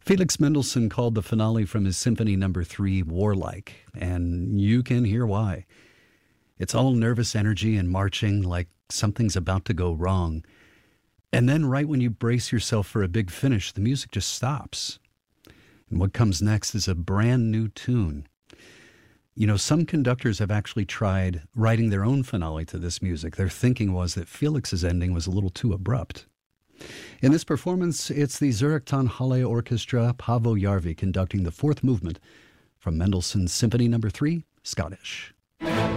Felix Mendelssohn called the finale from his Symphony No. 3 warlike, and you can hear why. It's all nervous energy and marching like something's about to go wrong. And then right when you brace yourself for a big finish, the music just stops. And what comes next is a brand new tune. You know, some conductors have actually tried writing their own finale to this music. Their thinking was that Felix's ending was a little too abrupt. In this performance, it's the Zurich Tonhalle Orchestra, Paavo Järvi, conducting the fourth movement from Mendelssohn's Symphony No. 3, Scottish.